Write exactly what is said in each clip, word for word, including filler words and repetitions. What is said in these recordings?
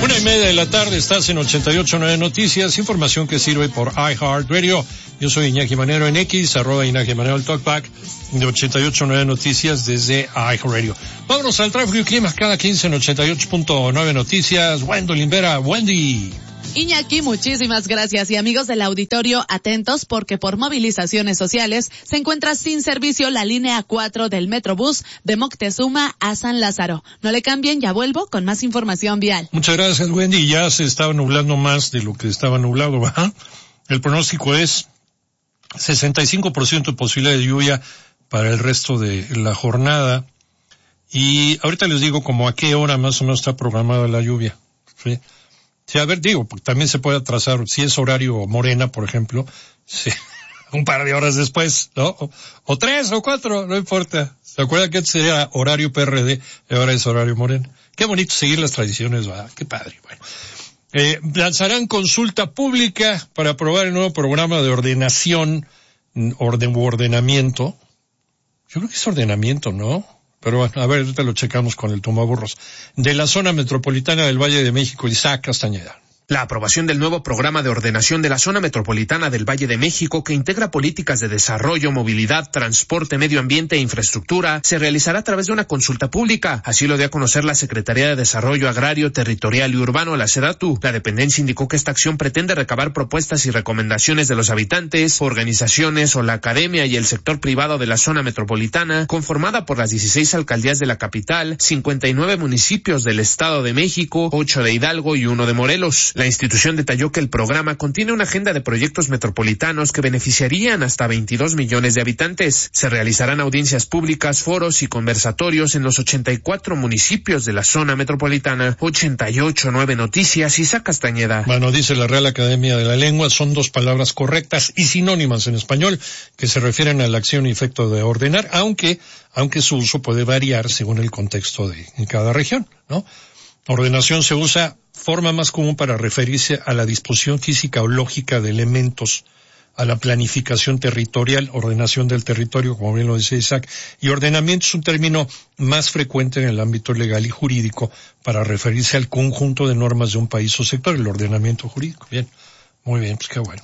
Una y media de la tarde, estás en ochenta y ocho punto nueve Noticias, información que sirve por iHeartRadio. Yo soy Iñaki Manero en X, arroba Iñaki Manero el Talkback de ochenta y ocho punto nueve Noticias desde iHeartRadio. Vámonos al tráfico y clima cada quince en ochenta y ocho punto nueve Noticias. Wendell Limbera, Wendy. Iñaki, muchísimas gracias. Y amigos del auditorio, atentos porque por movilizaciones sociales se encuentra sin servicio la línea cuatro del Metrobús de Moctezuma a San Lázaro. No le cambien, ya vuelvo con más información vial. Muchas gracias, Wendy. Ya se estaba nublando más de lo que estaba nublado, ¿verdad? El pronóstico es sesenta y cinco por ciento de posibilidad de lluvia para el resto de la jornada. Y ahorita les digo como a qué hora más o menos está programada la lluvia, ¿sí? Sí, a ver, digo, también se puede atrasar, si es horario Morena, por ejemplo, sí, un par de horas después, ¿no? O, o tres o cuatro, no importa. ¿Se acuerdan que antes era horario P R D y ahora es horario Morena? Qué bonito seguir las tradiciones, ¿verdad? Qué padre. Bueno, eh, lanzarán consulta pública para aprobar el nuevo programa de ordenación, orden u ordenamiento. Yo creo que es ordenamiento, ¿no? Pero bueno, a ver, ahorita lo checamos con el tomaburros. De la zona metropolitana del Valle de México, Isaac Castañeda. La aprobación del nuevo programa de ordenación de la zona metropolitana del Valle de México, que integra políticas de desarrollo, movilidad, transporte, medio ambiente e infraestructura, se realizará a través de una consulta pública. Así lo dio a conocer la Secretaría de Desarrollo Agrario, Territorial y Urbano, la SEDATU. La dependencia indicó que esta acción pretende recabar propuestas y recomendaciones de los habitantes, organizaciones o la academia y el sector privado de la zona metropolitana, conformada por las dieciséis alcaldías de la capital, cincuenta y nueve municipios del Estado de México, ocho de Hidalgo y uno de Morelos. La institución detalló que el programa contiene una agenda de proyectos metropolitanos que beneficiarían hasta veintidós millones de habitantes. Se realizarán audiencias públicas, foros y conversatorios en los ochenta y cuatro municipios de la zona metropolitana. ochenta y ocho punto nueve Noticias, Isaac Castañeda. Bueno, dice la Real Academia de la Lengua, son dos palabras correctas y sinónimas en español que se refieren a la acción y efecto de ordenar, aunque, aunque su uso puede variar según el contexto de cada región, ¿no? Ordenación se usa forma más común para referirse a la disposición física o lógica de elementos, a la planificación territorial, ordenación del territorio, como bien lo dice Isaac, y ordenamiento es un término más frecuente en el ámbito legal y jurídico para referirse al conjunto de normas de un país o sector, el ordenamiento jurídico. Bien, muy bien, pues qué bueno.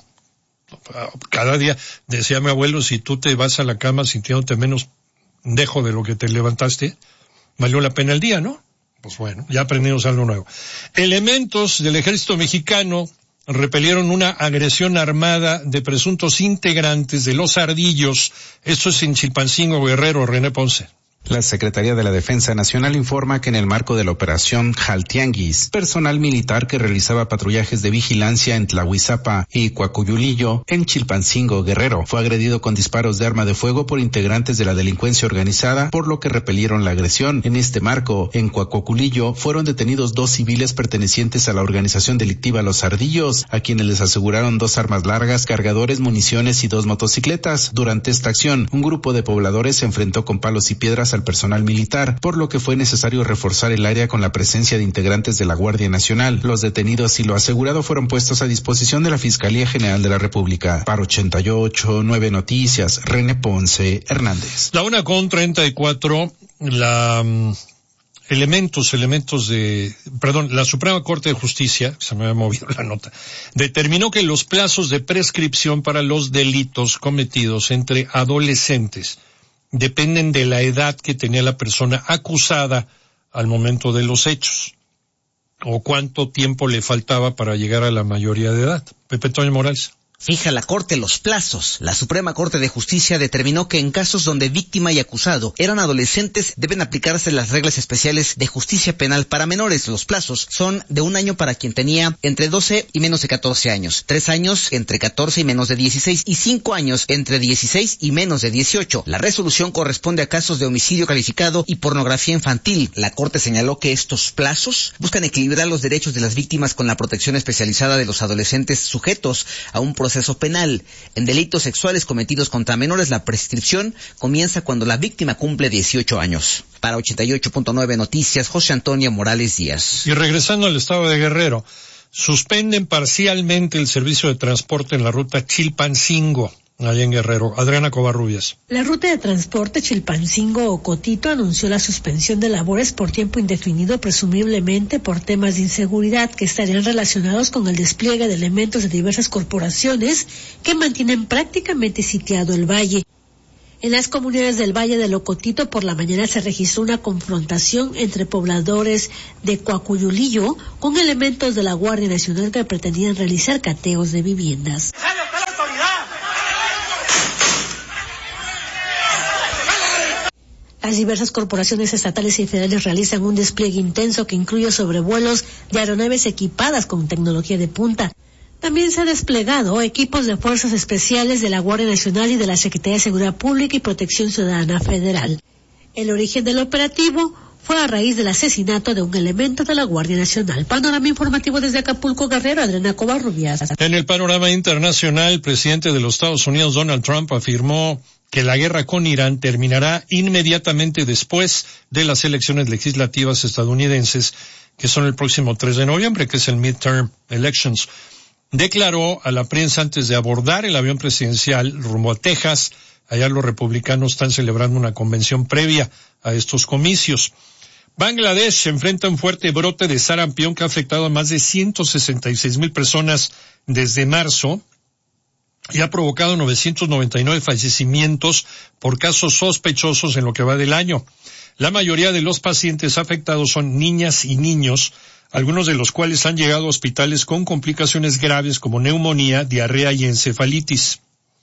Cada día, decía mi abuelo, si tú te vas a la cama sintiéndote menos dejo de lo que te levantaste, valió la pena el día, ¿no? Pues bueno, ya aprendimos algo nuevo. Elementos del ejército mexicano repelieron una agresión armada de presuntos integrantes de los Ardillos. Esto es en Chilpancingo, Guerrero. René Ponce. La Secretaría de la Defensa Nacional informa que en el marco de la operación Jaltianguis, personal militar que realizaba patrullajes de vigilancia en Tlahuizapa y Coacuyulillo, en Chilpancingo, Guerrero, fue agredido con disparos de arma de fuego por integrantes de la delincuencia organizada, por lo que repelieron la agresión. En este marco, en Coacuyulillo, fueron detenidos dos civiles pertenecientes a la organización delictiva Los Ardillos, a quienes les aseguraron dos armas largas, cargadores, municiones y dos motocicletas. Durante esta acción, un grupo de pobladores se enfrentó con palos y piedras al personal militar, por lo que fue necesario reforzar el área con la presencia de integrantes de la Guardia Nacional. Los detenidos y lo asegurado fueron puestos a disposición de la Fiscalía General de la República. Para ochenta y ocho punto nueve Noticias, René Ponce Hernández. La una con treinta y cuatro, la um, elementos, elementos de, perdón, la Suprema Corte de Justicia, se me había movido la nota, determinó que los plazos de prescripción para los delitos cometidos entre adolescentes dependen de la edad que tenía la persona acusada al momento de los hechos, o cuánto tiempo le faltaba para llegar a la mayoría de edad. Pepe Toño Morales. Fija la Corte los plazos. La Suprema Corte de Justicia determinó que en casos donde víctima y acusado eran adolescentes deben aplicarse las reglas especiales de justicia penal para menores. Los plazos son de un año para quien tenía entre doce y menos de catorce años, tres años entre catorce y menos de dieciséis y cinco años entre dieciséis y menos de dieciocho. La resolución corresponde a casos de homicidio calificado y pornografía infantil. La Corte señaló que estos plazos buscan equilibrar los derechos de las víctimas con la protección especializada de los adolescentes sujetos a un proceso proceso penal. En delitos sexuales cometidos contra menores, la prescripción comienza cuando la víctima cumple dieciocho años. Para ochenta y ocho punto nueve Noticias, José Antonio Morales Díaz. Y regresando al estado de Guerrero, suspenden parcialmente el servicio de transporte en la ruta Chilpancingo. allá en Guerrero. Adriana Covarrubias. La ruta de transporte Chilpancingo-Ocotito anunció la suspensión de labores por tiempo indefinido, presumiblemente por temas de inseguridad que estarían relacionados con el despliegue de elementos de diversas corporaciones que mantienen prácticamente sitiado el valle. En las comunidades del Valle del Ocotito por la mañana se registró una confrontación entre pobladores de Coacuyulillo con elementos de la Guardia Nacional que pretendían realizar cateos de viviendas. Las diversas corporaciones estatales y federales realizan un despliegue intenso que incluye sobrevuelos de aeronaves equipadas con tecnología de punta. También se han desplegado equipos de fuerzas especiales de la Guardia Nacional y de la Secretaría de Seguridad Pública y Protección Ciudadana Federal. El origen del operativo fue a raíz del asesinato de un elemento de la Guardia Nacional. Panorama informativo desde Acapulco, Guerrero, Adriana Covarrubias. En el panorama internacional, el presidente de los Estados Unidos, Donald Trump, afirmó que la guerra con Irán terminará inmediatamente después de las elecciones legislativas estadounidenses, que son el próximo tres de noviembre, que es el midterm elections. Declaró a la prensa antes de abordar el avión presidencial rumbo a Texas. Allá los republicanos están celebrando una convención previa a estos comicios. Bangladesh enfrenta un fuerte brote de sarampión que ha afectado a más de ciento sesenta y seis mil personas desde marzo y ha provocado novecientos noventa y nueve fallecimientos por casos sospechosos en lo que va del año. La mayoría de los pacientes afectados son niñas y niños, algunos de los cuales han llegado a hospitales con complicaciones graves como neumonía, diarrea y encefalitis.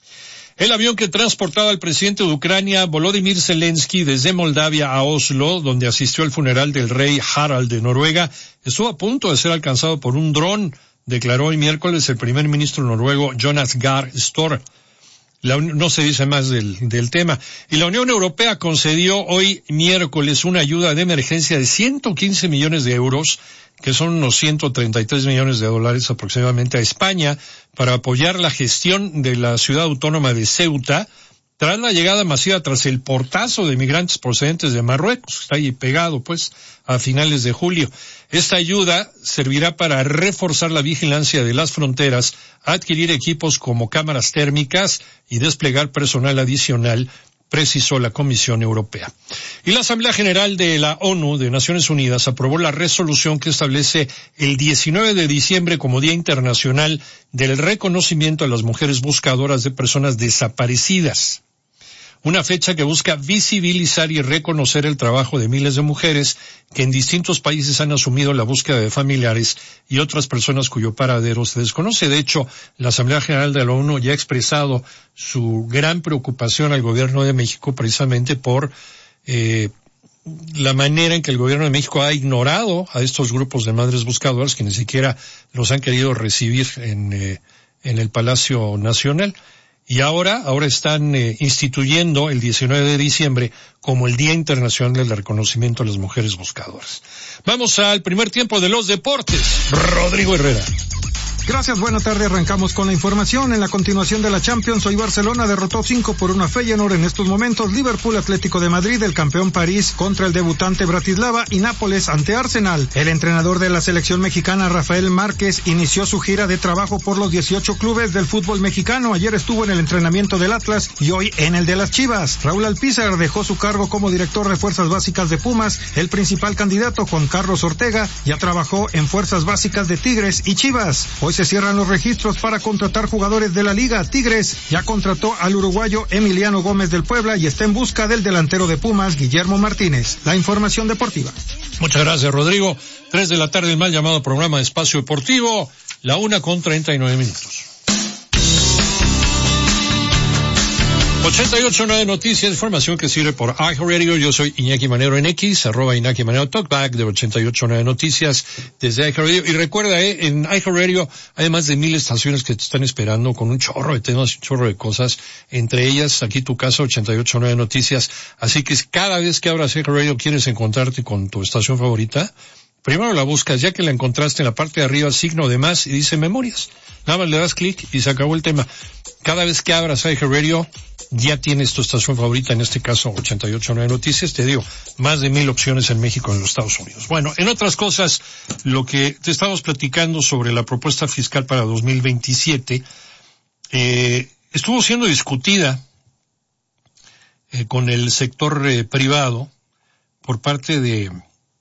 El avión que transportaba al presidente de Ucrania, Volodymyr Zelensky, desde Moldavia a Oslo, donde asistió al funeral del rey Harald de Noruega, estuvo a punto de ser alcanzado por un dron, declaró hoy miércoles el primer ministro noruego Jonas Gahr Støre. La, no se dice más del, del tema. Y la Unión Europea concedió hoy miércoles una ayuda de emergencia de ciento quince millones de euros, que son unos ciento treinta y tres millones de dólares aproximadamente, a España para apoyar la gestión de la ciudad autónoma de Ceuta tras la llegada masiva, tras el portazo de migrantes procedentes de Marruecos, que está ahí pegado pues a finales de julio. Esta ayuda servirá para reforzar la vigilancia de las fronteras, adquirir equipos como cámaras térmicas y desplegar personal adicional, precisó la Comisión Europea. Y la Asamblea General de la ONU de Naciones Unidas aprobó la resolución que establece el diecinueve de diciembre como Día Internacional del Reconocimiento a las Mujeres Buscadoras de Personas Desaparecidas. Una fecha que busca visibilizar y reconocer el trabajo de miles de mujeres que en distintos países han asumido la búsqueda de familiares y otras personas cuyo paradero se desconoce. De hecho, la Asamblea General de la ONU ya ha expresado su gran preocupación al gobierno de México precisamente por eh, la manera en que el gobierno de México ha ignorado a estos grupos de madres buscadoras que ni siquiera los han querido recibir en, eh, en el Palacio Nacional. Y ahora, ahora están eh, instituyendo el diecinueve de diciembre como el Día Internacional del Reconocimiento a las Mujeres Buscadoras. Vamos al primer tiempo de los deportes. Rodrigo Herrera. Gracias, buena tarde. Arrancamos con la información. En la continuación de la Champions, hoy Barcelona derrotó cinco por uno a Feyenoord. En estos momentos, Liverpool, Atlético de Madrid, el campeón París contra el debutante Bratislava y Nápoles ante Arsenal. El entrenador de la selección mexicana, Rafael Márquez, inició su gira de trabajo por los dieciocho clubes del fútbol mexicano. Ayer estuvo en el entrenamiento del Atlas y hoy en el de las Chivas. Raúl Alpizar dejó su cargo como director de Fuerzas Básicas de Pumas. El principal candidato, Juan Carlos Ortega, ya trabajó en Fuerzas Básicas de Tigres y Chivas. Hoy se cierran los registros para contratar jugadores de la liga. Tigres ya contrató al uruguayo Emiliano Gómez del Puebla y está en busca del delantero de Pumas, Guillermo Martínez. La información deportiva. Muchas gracias, Rodrigo. Tres de la tarde, el mal llamado programa de Espacio Deportivo, la una con treinta y nueve minutos. ochenta y ocho punto nueve Noticias, información que sirve por iHeartRadio. Yo soy Iñaki Manero en X, arroba Iñaki Manero Talkback de ochenta y ocho punto nueve Noticias desde iHeartRadio. Y recuerda, eh, en iHeartRadio hay más de mil estaciones que te están esperando con un chorro de temas y un chorro de cosas. Entre ellas, aquí tu casa, ochenta y ocho punto nueve Noticias. Así que cada vez que abras iHeartRadio quieres encontrarte con tu estación favorita, primero la buscas, ya que la encontraste en la parte de arriba, signo de más y dice memorias. Nada más le das clic y se acabó el tema. Cada vez que abras iHeartRadio, ya tienes tu estación favorita, en este caso ochenta y ocho punto nueve Noticias. Te digo, más de mil opciones en México y en los Estados Unidos. Bueno, en otras cosas, lo que te estamos platicando sobre la propuesta fiscal para dos mil veintisiete, eh, estuvo siendo discutida eh, con el sector eh, privado por parte de,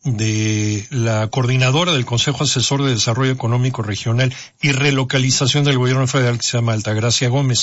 de la coordinadora del Consejo Asesor de Desarrollo Económico Regional y Relocalización del Gobierno Federal, que se llama Altagracia Gómez.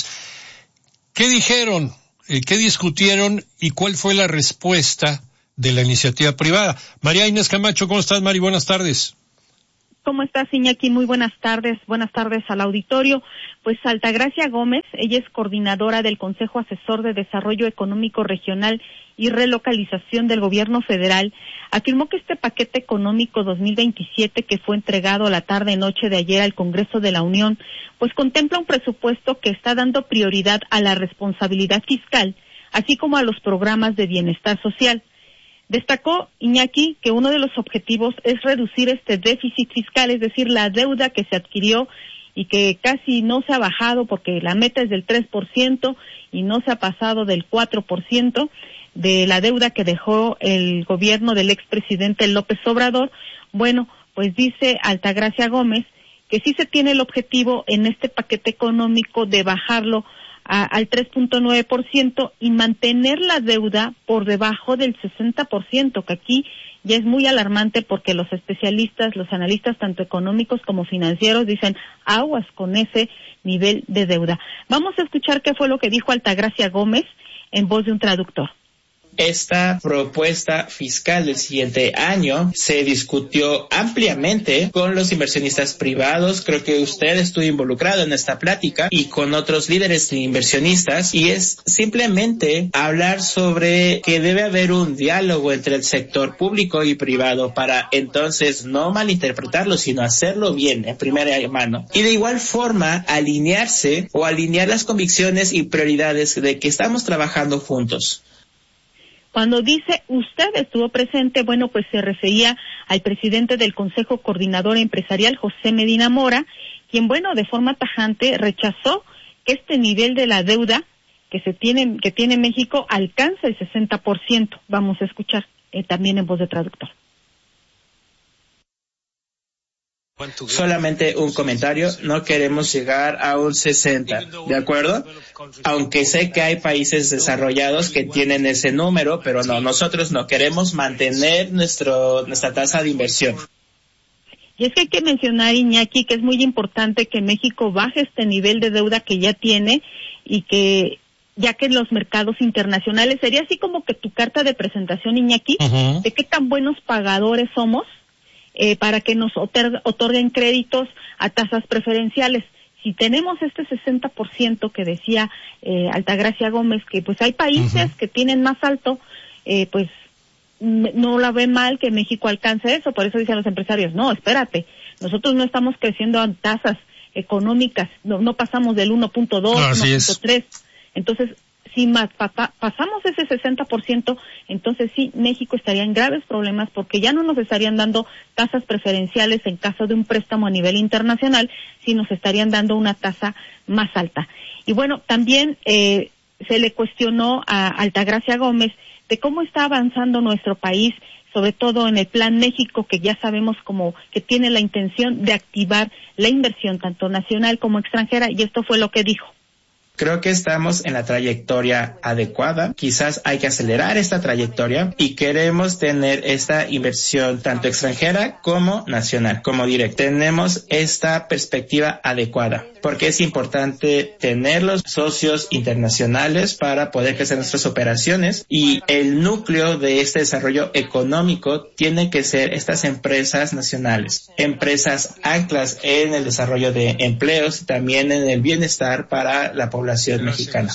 ¿Qué dijeron? Eh, ¿Qué discutieron? ¿Y cuál fue la respuesta de la iniciativa privada? María Inés Camacho, ¿cómo estás, Mari? Buenas tardes. ¿Cómo estás, Iñaki? Muy buenas tardes. Buenas tardes al auditorio. Pues Altagracia Gómez, ella es coordinadora del Consejo Asesor de Desarrollo Económico Regional y Relocalización del Gobierno Federal, afirmó que este paquete económico dos mil veintisiete que fue entregado la tarde-noche de ayer al Congreso de la Unión, pues contempla un presupuesto que está dando prioridad a la responsabilidad fiscal, así como a los programas de bienestar social. Destacó Iñaki que uno de los objetivos es reducir este déficit fiscal, es decir, la deuda que se adquirió y que casi no se ha bajado porque la meta es del tres por ciento y no se ha pasado del cuatro por ciento de la deuda que dejó el gobierno del expresidente López Obrador. Bueno, pues dice Altagracia Gómez que sí se tiene el objetivo en este paquete económico de bajarlo A, al tres punto nueve por ciento y mantener la deuda por debajo del sesenta por ciento, que aquí ya es muy alarmante porque los especialistas, los analistas tanto económicos como financieros dicen aguas con ese nivel de deuda. Vamos a escuchar qué fue lo que dijo Altagracia Gómez en voz de un traductor. Esta propuesta fiscal del siguiente año se discutió ampliamente con los inversionistas privados. Creo que usted estuvo involucrado en esta plática y con otros líderes de inversionistas, y es simplemente hablar sobre que debe haber un diálogo entre el sector público y privado para entonces no malinterpretarlo, sino hacerlo bien en primera mano. Y de igual forma alinearse o alinear las convicciones y prioridades de que estamos trabajando juntos. Cuando dice usted estuvo presente, bueno, pues se refería al presidente del Consejo Coordinador Empresarial, José Medina Mora, quien, bueno, de forma tajante rechazó que este nivel de la deuda que se tiene, que tiene México alcance el sesenta por ciento. Vamos a escuchar eh, también en voz de traductor. Solamente un comentario, no queremos llegar a un sesenta, ¿de acuerdo? Aunque sé que hay países desarrollados que tienen ese número, pero no, nosotros no queremos mantener nuestro nuestra tasa de inversión. Y es que hay que mencionar, Iñaki, que es muy importante que México baje este nivel de deuda que ya tiene y que, ya que en los mercados internacionales, sería así como que tu carta de presentación, Iñaki, uh-huh. de qué tan buenos pagadores somos, Eh, para que nos otor- otorguen créditos a tasas preferenciales. Si tenemos este sesenta por ciento que decía eh, Altagracia Gómez, que pues hay países uh-huh. que tienen más alto, eh, pues n- no la ve mal que México alcance eso. Por eso dicen los empresarios, no, espérate, nosotros no estamos creciendo a tasas económicas, no, no pasamos del uno punto dos, no, uno punto tres. Entonces, si más, pa, pa, pasamos ese sesenta por ciento, entonces sí, México estaría en graves problemas porque ya no nos estarían dando tasas preferenciales en caso de un préstamo a nivel internacional, sino nos estarían dando una tasa más alta. Y bueno, también eh, se le cuestionó a Altagracia Gómez de cómo está avanzando nuestro país, sobre todo en el Plan México, que ya sabemos como que tiene la intención de activar la inversión tanto nacional como extranjera, y esto fue lo que dijo. Creo que estamos en la trayectoria adecuada. Quizás hay que acelerar esta trayectoria y queremos tener esta inversión tanto extranjera como nacional, como directa. Tenemos esta perspectiva adecuada porque es importante tener los socios internacionales para poder crecer nuestras operaciones, y el núcleo de este desarrollo económico tiene que ser estas empresas nacionales, empresas anclas en el desarrollo de empleos y también en el bienestar para la población mexicana.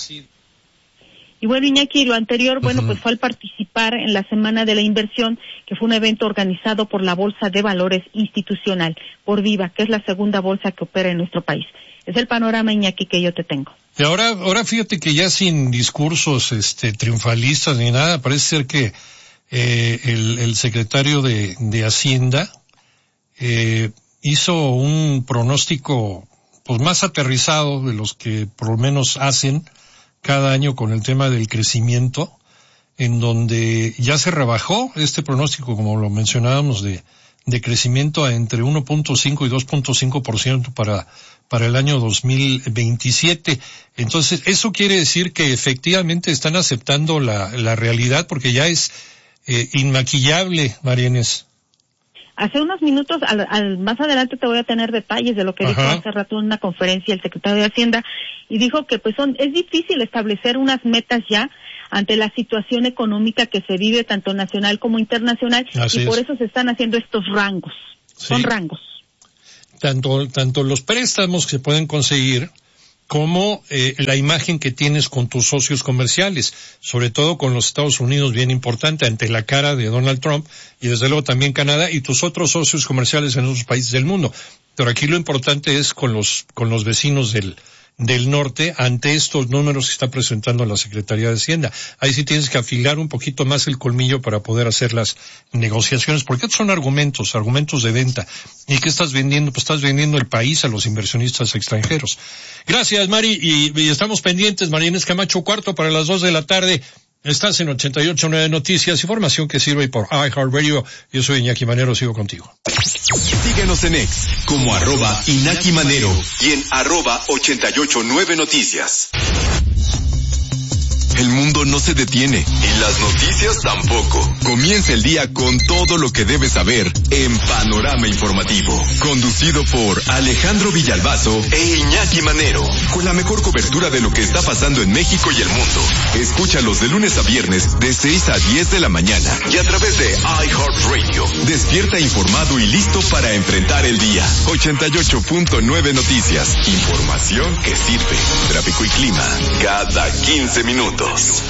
Y bueno, Iñaki, lo anterior, bueno, uh-huh. pues fue al participar en la Semana de la Inversión, que fue un evento organizado por la Bolsa de Valores Institucional, por Viva, que es la segunda bolsa que opera en nuestro país. Es el panorama, Iñaki, que yo te tengo. Y ahora, ahora fíjate que ya sin discursos este triunfalistas ni nada, parece ser que eh, el, el secretario de, de Hacienda eh, hizo un pronóstico pues más aterrizado de los que por lo menos hacen cada año con el tema del crecimiento, en donde ya se rebajó este pronóstico, como lo mencionábamos, de de crecimiento a entre uno punto cinco y dos punto cinco por ciento para para el año dos mil veintisiete. Entonces, eso quiere decir que efectivamente están aceptando la, la realidad, porque ya es eh, inmaquillable, María Inés. Hace unos minutos, al, al, más adelante te voy a tener detalles de lo que Ajá. dijo hace rato en una conferencia el secretario de Hacienda, y dijo que pues son, es difícil establecer unas metas ya ante la situación económica que se vive tanto nacional como internacional, Así y por es. eso se están haciendo estos rangos, sí. son rangos. Tanto, tanto los préstamos que se pueden conseguir como eh, la imagen que tienes con tus socios comerciales, sobre todo con los Estados Unidos, bien importante, ante la cara de Donald Trump, y desde luego también Canadá y tus otros socios comerciales en otros países del mundo. Pero aquí lo importante es con los, con los vecinos del, del norte, ante estos números que está presentando la Secretaría de Hacienda. Ahí sí tienes que afilar un poquito más el colmillo para poder hacer las negociaciones, porque estos son argumentos, argumentos de venta. ¿Y qué estás vendiendo? Pues estás vendiendo el país a los inversionistas extranjeros. Gracias, Mari, y, y estamos pendientes. María Inés Camacho, cuarto para las dos de la tarde. Estás en ochenta y ocho punto nueve Noticias, información que sirve por iHeartRadio. Yo soy Iñaki Manero, sigo contigo. Síguenos en X como arroba Iñaki Manero y en arroba ochenta y ocho punto nueve Noticias. El mundo no se detiene y las noticias tampoco. Comienza el día con todo lo que debes saber en Panorama Informativo. Conducido por Alejandro Villalbazo e Iñaki Manero. Con la mejor cobertura de lo que está pasando en México y el mundo. Escúchalos de lunes a viernes de seis a diez de la mañana. Y a través de iHeartRadio. Despierta informado y listo para enfrentar el día. ochenta y ocho punto nueve Noticias. Información que sirve. Tráfico y clima. Cada quince minutos.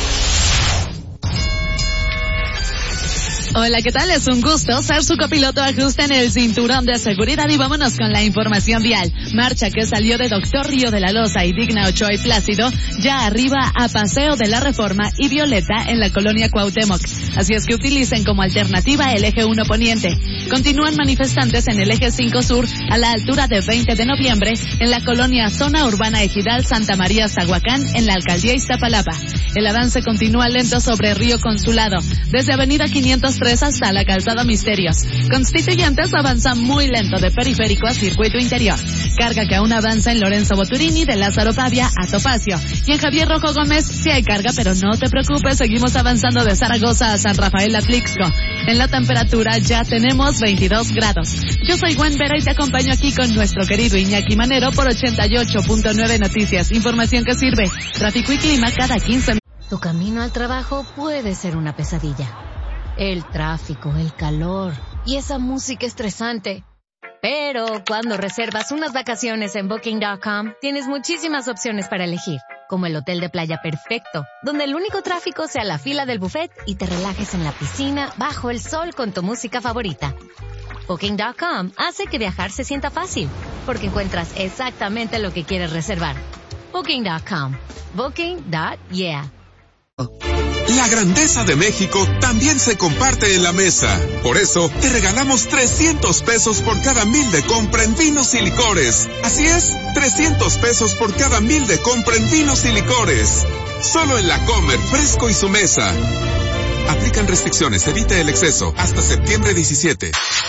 Hola, ¿qué tal? Es un gusto ser su copiloto. Ajusten el cinturón de seguridad y vámonos con la información vial. Marcha que salió de Doctor Río de la Loza y Digna Ochoa y Plácido, ya arriba a Paseo de la Reforma y Violeta en la colonia Cuauhtémoc. Así es que utilicen como alternativa el eje uno Poniente. Continúan manifestantes en el eje cinco Sur a la altura de veinte de noviembre en la colonia Zona Urbana Ejidal Santa María Zahuacán en la alcaldía Iztapalapa. El avance continúa lento sobre Río Consulado, desde avenida quinientos tres hasta la calzada Misterios. Constituyentes avanza muy lento de Periférico a Circuito Interior. Carga que aún avanza en Lorenzo Boturini de Lázaro Pavia a Topacio. Y en Javier Rojo Gómez sí hay carga, pero no te preocupes, seguimos avanzando de Zaragoza a San Rafael Atlixco. En la temperatura ya tenemos veintidós grados. Yo soy Gwen Vera y te acompaño aquí con nuestro querido Iñaki Manero por ochenta y ocho punto nueve Noticias. Información que sirve. Tráfico y clima cada quince minutos. Tu camino al trabajo puede ser una pesadilla. El tráfico, el calor y esa música estresante. Pero cuando reservas unas vacaciones en Booking punto com, tienes muchísimas opciones para elegir, como el hotel de playa perfecto, donde el único tráfico sea la fila del buffet y te relajes en la piscina bajo el sol con tu música favorita. Booking punto com hace que viajar se sienta fácil, porque encuentras exactamente lo que quieres reservar. Booking punto com. Booking punto yeah. La grandeza de México también se comparte en la mesa. Por eso, te regalamos trescientos pesos por cada mil de compra en vinos y licores. Así es, trescientos pesos por cada mil de compra en vinos y licores. Solo en La Comer, Fresco y Su Mesa. Aplican restricciones, evite el exceso. Hasta septiembre diecisiete.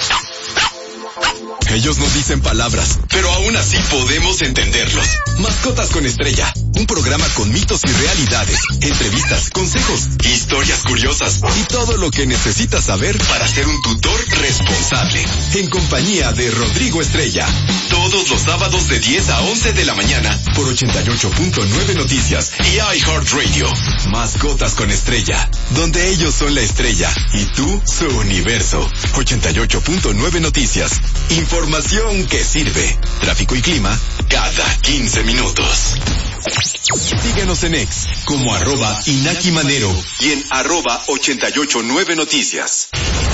Ellos no dicen palabras, pero aún así podemos entenderlos. Mascotas con Estrella, un programa con mitos y realidades, entrevistas, consejos, historias curiosas y todo lo que necesitas saber para ser un tutor responsable. En compañía de Rodrigo Estrella, todos los sábados de diez a once de la mañana por ochenta y ocho punto nueve Noticias y iHeartRadio. Mascotas con Estrella, donde ellos son la estrella y tú su universo. ochenta y ocho punto nueve Noticias. Información que sirve. Tráfico y clima cada quince minutos. Síguenos en X como arroba Iñaki Manero y en arroba ochenta y ocho punto nueve Noticias.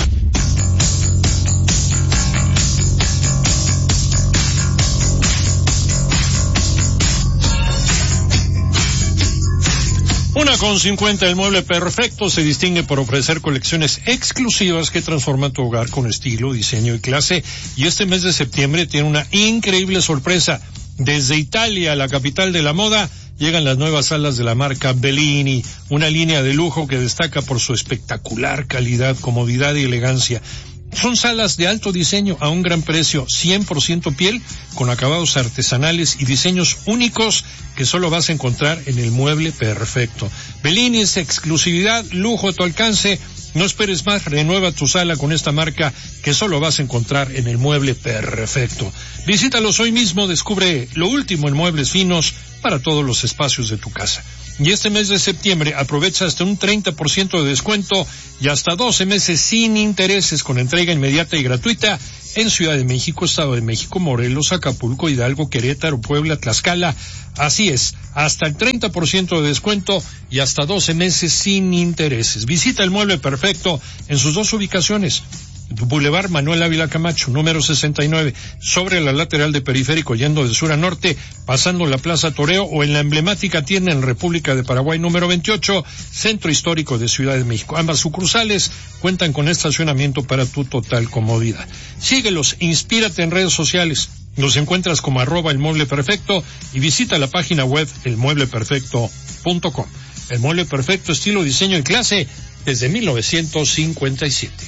Una con cincuenta, el mueble perfecto se distingue por ofrecer colecciones exclusivas que transforman tu hogar con estilo, diseño y clase. Y este mes de septiembre tiene una increíble sorpresa. Desde Italia, la capital de la moda, llegan las nuevas salas de la marca Bellini, una línea de lujo que destaca por su espectacular calidad, comodidad y elegancia. Son salas de alto diseño a un gran precio, cien por ciento piel, con acabados artesanales y diseños únicos que solo vas a encontrar en el Mueble Perfecto. Bellini es exclusividad, lujo a tu alcance. No esperes más, renueva tu sala con esta marca que solo vas a encontrar en el Mueble Perfecto. Visítalos hoy mismo, descubre lo último en muebles finos para todos los espacios de tu casa. Y este mes de septiembre aprovecha hasta un treinta por ciento de descuento y hasta doce meses sin intereses con entrega inmediata y gratuita en Ciudad de México, Estado de México, Morelos, Acapulco, Hidalgo, Querétaro, Puebla, Tlaxcala. Así es, hasta el treinta por ciento de descuento y hasta doce meses sin intereses. Visita el Mueble Perfecto en sus dos ubicaciones. Boulevard Manuel Ávila Camacho, número sesenta y nueve, sobre la lateral de Periférico, yendo de sur a norte, pasando la Plaza Toreo, o en la emblemática tienda en República de Paraguay, número veintiocho, Centro Histórico de Ciudad de México. Ambas sucursales cuentan con estacionamiento para tu total comodidad. Síguelos, inspírate en redes sociales. Los encuentras como arroba el Mueble Perfecto y visita la página web el mueble perfecto punto com. El Mueble Perfecto, estilo, diseño y clase desde mil novecientos cincuenta y siete.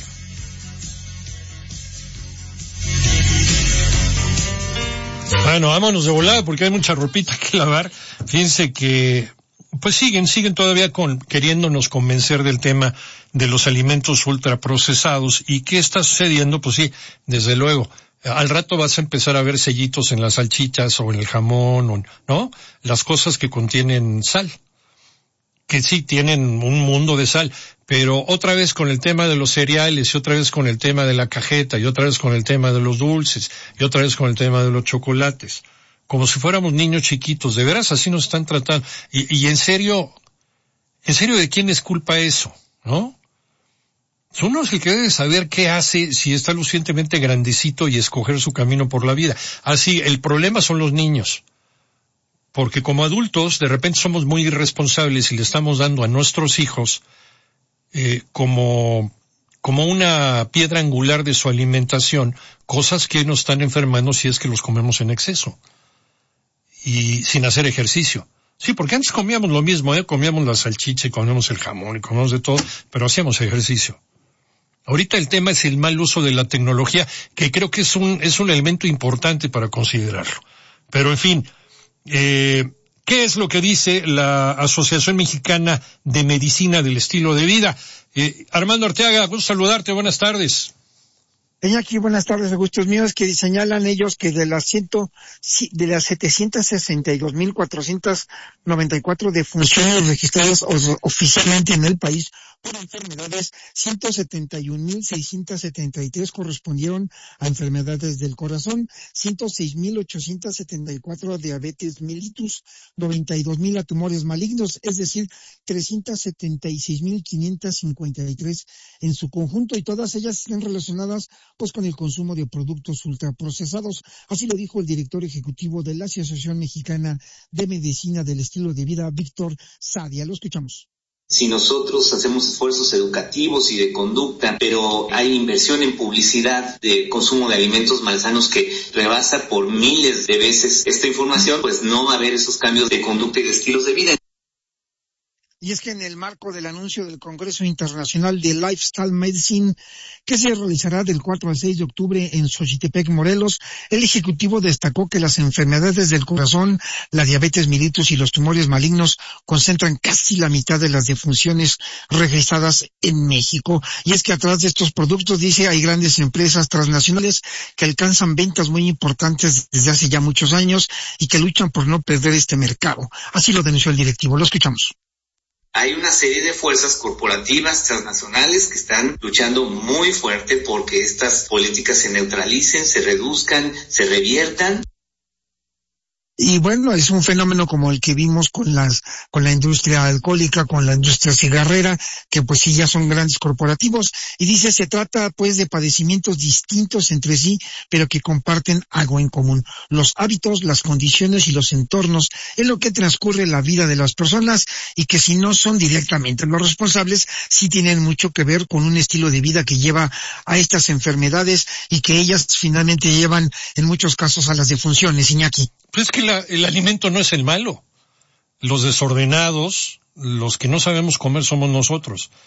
Bueno, vámonos de volada porque hay mucha ropita que lavar. Fíjense que, pues siguen, siguen todavía con, queriéndonos convencer del tema de los alimentos ultraprocesados. ¿Y qué está sucediendo? Pues sí, desde luego. Al rato vas a empezar a ver sellitos en las salchichas o en el jamón, o, ¿no? Las cosas que contienen sal. Que sí tienen un mundo de sal, pero otra vez con el tema de los cereales, y otra vez con el tema de la cajeta, y otra vez con el tema de los dulces, y otra vez con el tema de los chocolates, como si fuéramos niños chiquitos. De veras así nos están tratando, y, y en serio, en serio, ¿de quién es culpa eso? ¿No? Uno es el que debe saber qué hace si está lo suficientemente grandecito y escoger su camino por la vida. Así, el problema son los niños. Porque como adultos, de repente somos muy irresponsables y le estamos dando a nuestros hijos eh, como, como una piedra angular de su alimentación, cosas que nos están enfermando si es que los comemos en exceso. Y sin hacer ejercicio. Sí, porque antes comíamos lo mismo, ¿eh? Comíamos la salchicha y comíamos el jamón y comíamos de todo, pero hacíamos ejercicio. Ahorita el tema es el mal uso de la tecnología, que creo que es un, es un elemento importante para considerarlo. Pero en fin, Eh, ¿qué es lo que dice la Asociación Mexicana de Medicina del Estilo de Vida? Eh, Armando Arteaga, gusto saludarte, buenas tardes. Aquí, buenas tardes, gustos míos, que señalan ellos que de las ciento, de las setecientas sesenta y dos mil cuatrocientas noventa y cuatro defunciones registradas oficialmente en el país por enfermedades, ciento setenta y un mil seiscientos setenta y tres correspondieron a enfermedades del corazón, ciento seis mil ochocientos setenta y cuatro a diabetes mellitus, noventa y dos mil a tumores malignos, es decir, trescientos setenta y seis mil quinientos cincuenta y tres en su conjunto, y todas ellas están relacionadas pues con el consumo de productos ultraprocesados. Así lo dijo el director ejecutivo de la Asociación Mexicana de Medicina del Estilo de Vida, Víctor Sadia. Lo escuchamos. Si nosotros hacemos esfuerzos educativos y de conducta, pero hay inversión en publicidad de consumo de alimentos malsanos que rebasa por miles de veces esta información, pues no va a haber esos cambios de conducta y de estilos de vida. Y es que en el marco del anuncio del Congreso Internacional de Lifestyle Medicine, que se realizará del cuatro al seis de octubre en Xochitepec, Morelos, el Ejecutivo destacó que las enfermedades del corazón, la diabetes mellitus y los tumores malignos concentran casi la mitad de las defunciones registradas en México. Y es que atrás de estos productos, dice, hay grandes empresas transnacionales que alcanzan ventas muy importantes desde hace ya muchos años y que luchan por no perder este mercado. Así lo denunció el directivo. Lo escuchamos. Hay una serie de fuerzas corporativas transnacionales que están luchando muy fuerte porque estas políticas se neutralicen, se reduzcan, se reviertan. Y bueno, es un fenómeno como el que vimos con las, con la industria alcohólica, con la industria cigarrera, que pues sí ya son grandes corporativos. Y dice, se trata pues de padecimientos distintos entre sí, pero que comparten algo en común. Los hábitos, las condiciones y los entornos en lo que transcurre la vida de las personas, y que si no son directamente los responsables, sí tienen mucho que ver con un estilo de vida que lleva a estas enfermedades y que ellas finalmente llevan en muchos casos a las defunciones. Iñaki. Pues es que la, el alimento no es el malo. Los desordenados, los que no sabemos comer somos nosotros.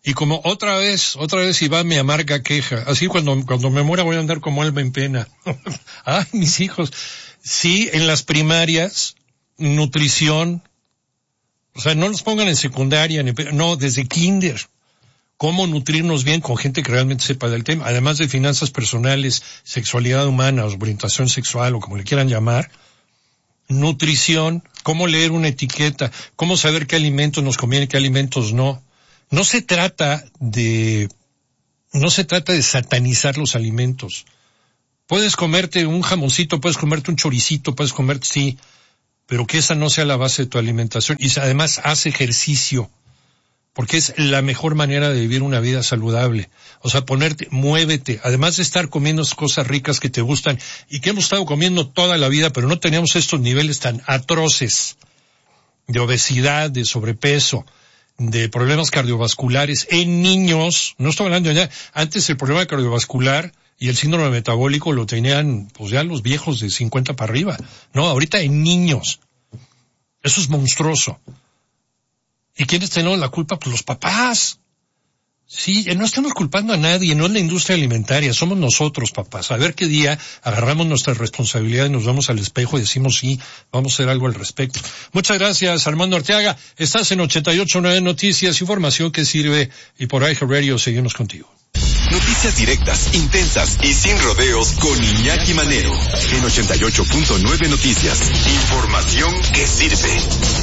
Y como otra vez, otra vez Iván me amarga queja. Así cuando, cuando me muera voy a andar como alma en pena. Ay, mis hijos. Sí, en las primarias, nutrición. O sea, no los pongan en secundaria, ni, no, desde kinder. Cómo nutrirnos bien con gente que realmente sepa del tema. Además de finanzas personales, sexualidad humana, o orientación sexual, o como le quieran llamar. Nutrición, cómo leer una etiqueta, cómo saber qué alimentos nos conviene, qué alimentos no. No se trata de, no se trata de satanizar los alimentos. Puedes comerte un jamoncito, puedes comerte un choricito, puedes comerte, sí, pero que esa no sea la base de tu alimentación. Y además haz ejercicio, porque es la mejor manera de vivir una vida saludable. O sea, ponerte, muévete, además de estar comiendo cosas ricas que te gustan y que hemos estado comiendo toda la vida, pero no teníamos estos niveles tan atroces de obesidad, de sobrepeso, de problemas cardiovasculares en niños. No estoy hablando ya, antes el problema cardiovascular y el síndrome metabólico lo tenían pues ya los viejos de cincuenta para arriba. No, ahorita en niños. Eso es monstruoso. ¿Y quiénes tenemos la culpa? Pues los papás. Sí, no estamos culpando a nadie, no es la industria alimentaria, somos nosotros, papás. A ver qué día agarramos nuestra responsabilidad y nos vamos al espejo y decimos sí, vamos a hacer algo al respecto. Muchas gracias, Armando Arteaga. Estás en ochenta y ocho punto nueve Noticias, información que sirve, y por iHeart Radio seguimos contigo. Noticias directas, intensas y sin rodeos con Iñaki Manero. En ochenta y ocho punto nueve Noticias, información que sirve.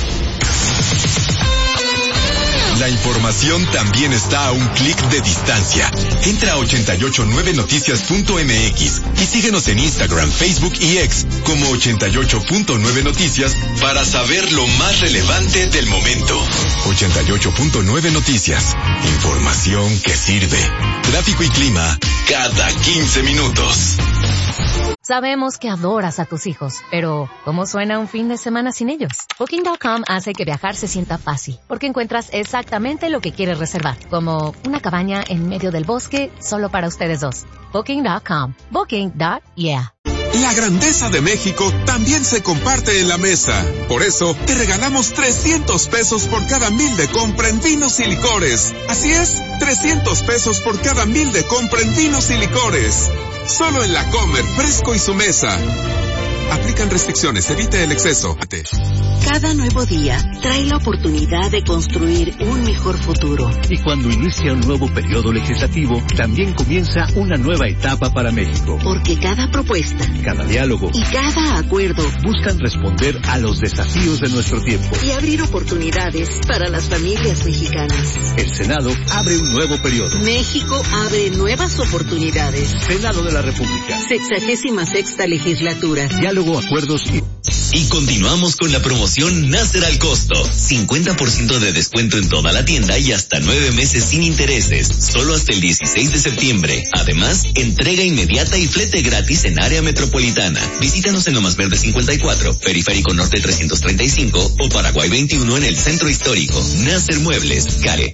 La información también está a un clic de distancia. Entra a ochenta y ocho punto nueve noticias punto m x y síguenos en Instagram, Facebook y X como ochenta y ocho punto nueve Noticias para saber lo más relevante del momento. ochenta y ocho punto nueve Noticias. Información que sirve. Tráfico y clima cada quince minutos. Sabemos que adoras a tus hijos, pero ¿cómo suena un fin de semana sin ellos? Booking punto com hace que viajar se sienta fácil, porque encuentras exactamente lo que quieres reservar, como una cabaña en medio del bosque solo para ustedes dos. Booking punto com. Booking. Yeah. La grandeza de México también se comparte en la mesa. Por eso, te regalamos trescientos pesos por cada mil de compra en vinos y licores. Así es, trescientos pesos por cada mil de compra en vinos y licores. Solo en La Comer, Fresco y su mesa. Aplican restricciones, evite el exceso. Cada nuevo día trae la oportunidad de construir un mejor futuro. Y cuando inicia un nuevo periodo legislativo, también comienza una nueva etapa para México. Porque cada propuesta, cada diálogo y cada acuerdo buscan responder a los desafíos de nuestro tiempo y abrir oportunidades para las familias mexicanas. El Senado abre un nuevo periodo. México abre nuevas oportunidades. Senado de la República. Sexagésima sexta legislatura. Diálogo, acuerdos y... Y continuamos con la promoción Nasser al costo. cincuenta por ciento de descuento en toda la tienda y hasta nueve meses sin intereses. Solo hasta el dieciséis de septiembre. Además, entrega inmediata y flete gratis en área metropolitana. Visítanos en Lomas Verde cincuenta y cuatro, Periférico Norte trescientos treinta y cinco o Paraguay veintiuno en el Centro Histórico. Nasser Muebles, Care.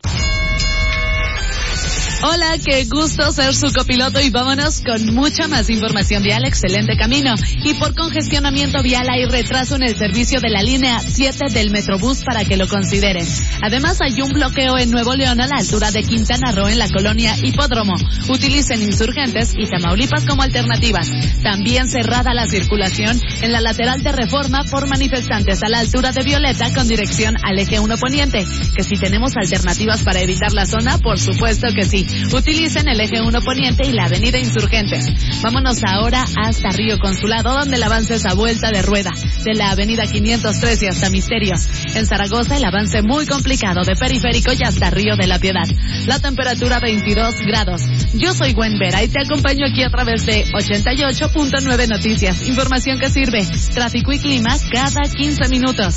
Hola, qué gusto ser su copiloto y vámonos con mucha más información vial, excelente camino. Y por congestionamiento vial hay retraso en el servicio de la línea siete del Metrobús para que lo consideren. Además hay un bloqueo en Nuevo León a la altura de Quintana Roo en la colonia Hipódromo. Utilicen Insurgentes y Tamaulipas como alternativas. También cerrada la circulación en la lateral de Reforma por manifestantes a la altura de Violeta con dirección al eje uno poniente. Que si tenemos alternativas para evitar la zona, por supuesto que sí. Utilicen el eje uno poniente y la avenida Insurgentes. Vámonos ahora hasta Río Consulado, donde el avance es a vuelta de rueda, de la avenida quinientos trece hasta Misterios. En Zaragoza el avance muy complicado de Periférico y hasta Río de la Piedad. La temperatura veintidós grados. Yo soy Gwen Vera y te acompaño aquí a través de ochenta y ocho punto nueve Noticias. Información que sirve. Tráfico y clima cada quince minutos.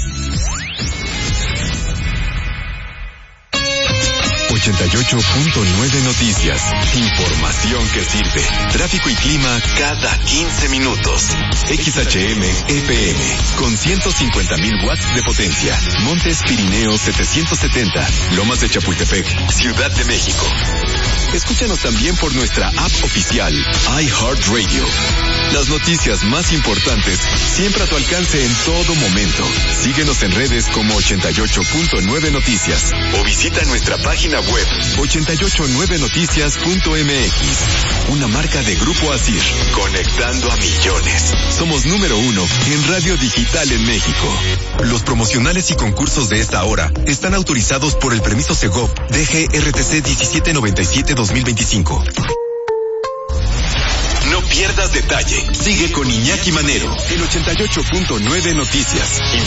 ochenta y ocho punto nueve Noticias. Información que sirve. Tráfico y clima cada quince minutos. X H M E P M con ciento cincuenta mil watts de potencia. Montes Pirineos setecientos setenta. Lomas de Chapultepec, Ciudad de México. Escúchanos también por nuestra app oficial iHeart Radio. Las noticias más importantes siempre a tu alcance en todo momento. Síguenos en redes como ochenta y ocho punto nueve Noticias o visita nuestra página web ochenta y ocho nueve noticias punto m x. Una marca de Grupo Asir, conectando a millones. Somos número uno en radio digital en México. Los promocionales y concursos de esta hora están autorizados por el permiso Segov D G R T C diecisiete noventa y siete dos mil veinticinco. No pierdas detalle. Sigue con Iñaki Manero en ochenta y ocho punto nueve Noticias.